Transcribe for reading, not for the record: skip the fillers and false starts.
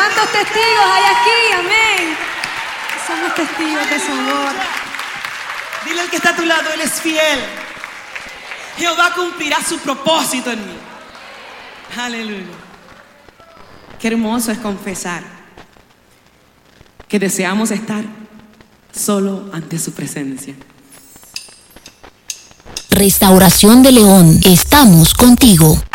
¿Cuántos testigos hay aquí? Amén. Somos testigos de su amor. Dile al que está a tu lado, Él es fiel. Jehová cumplirá su propósito en mí. Aleluya. Qué hermoso es confesar que deseamos estar solo ante su presencia. Restauración de León, estamos contigo.